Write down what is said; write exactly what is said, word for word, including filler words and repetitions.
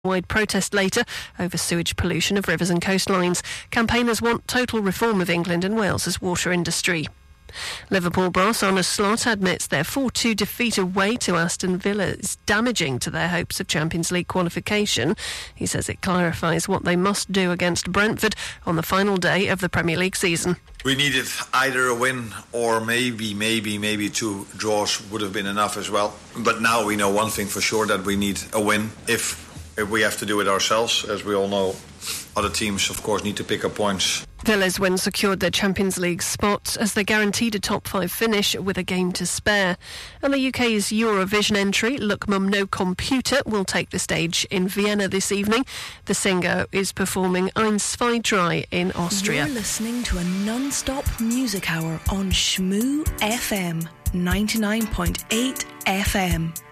Wide protest later over sewage pollution of rivers and coastlines. Campaigners want total reform of England and Wales's water industry. Liverpool boss Arne Slot admits their four two defeat away to Aston Villa is damaging to their hopes of Champions League qualification. He says it clarifies what they must do against Brentford on the final day of the Premier League season. We needed either a win or maybe, maybe, maybe two draws would have been enough as well. But now we know one thing for sure, that we need a win. If If we have to do it ourselves, as we all know, other teams, of course, need to pick up points. Villa's win secured their Champions League spot as they guaranteed a top five finish with a game to spare. And the U K's Eurovision entry, Look Mum No Computer, will take the stage in Vienna this evening. The singer is performing Eins, zwei, drei in Austria. You're listening to a non-stop music hour on Shmoo F M, ninety-nine point eight F M.